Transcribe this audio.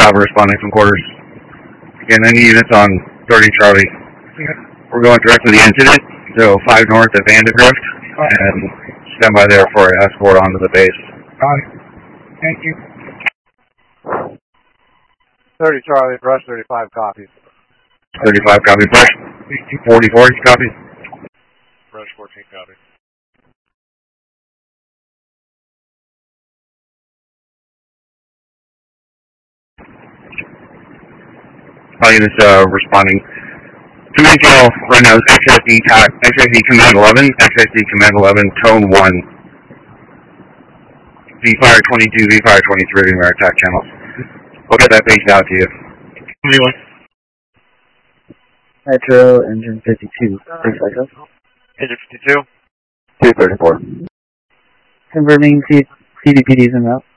Bravo responding from quarters. Again, any units on 30 Charlie. We're going direct to the incident, so 5 north of Vandergrift, and stand by there for an escort onto the base. Thank you. 30 Charlie, brush 35 copies. 35 copy, brush 44 copy. Brush 14 copies. All units responding. 2 intel right now is XSD Command 11, XSD Command 11, Tone 1. V-Fire 22, V-Fire 23 in our attack channels. We'll get that base out to you. Metro, engine 52. Base access. Engine 52. 234. Confirming CDPDs en route.